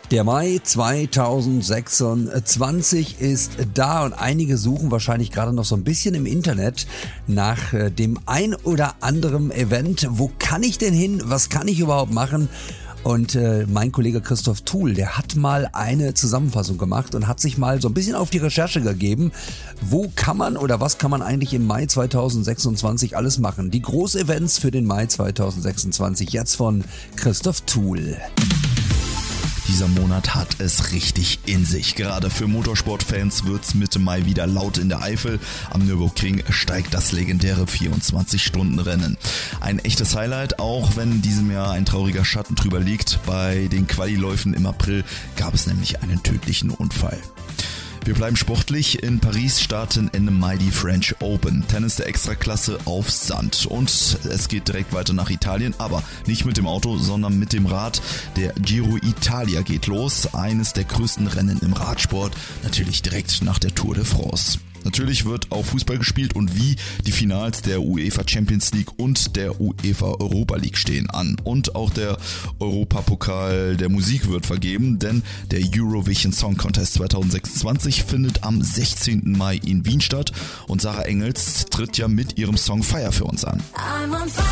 Der Mai 2026 ist da und einige suchen wahrscheinlich gerade noch so ein bisschen im Internet nach dem ein oder anderen Event. Wo kann ich denn hin? Was kann ich überhaupt machen? Und mein Kollege Christoph Thuhl, der hat mal eine Zusammenfassung gemacht und hat sich mal so ein bisschen auf die Recherche gegeben. Wo kann man oder was kann man eigentlich im Mai 2026 alles machen? Die Großevents für den Mai 2026 jetzt von Christoph Thuhl. Dieser Monat hat es richtig in sich. Gerade für Motorsportfans wird's Mitte Mai wieder laut in der Eifel. Am Nürburgring steigt das legendäre 24-Stunden-Rennen. Ein echtes Highlight, auch wenn in diesem Jahr ein trauriger Schatten drüber liegt. Bei den Qualiläufen im April gab es nämlich einen tödlichen Unfall. Wir bleiben sportlich. In Paris starten Ende Mai die French Open. Tennis der Extraklasse auf Sand. Und es geht direkt weiter nach Italien, aber nicht mit dem Auto, sondern mit dem Rad. Der Giro Italia geht los. Eines der größten Rennen im Radsport. Natürlich direkt nach der Tour de France. Natürlich wird auch Fußball gespielt und wie die Finals der UEFA Champions League und der UEFA Europa League stehen an. Und auch der Europapokal der Musik wird vergeben, denn der Eurovision Song Contest 2026 findet am 16. Mai in Wien statt und Sarah Engels tritt ja mit ihrem Song Fire für uns an.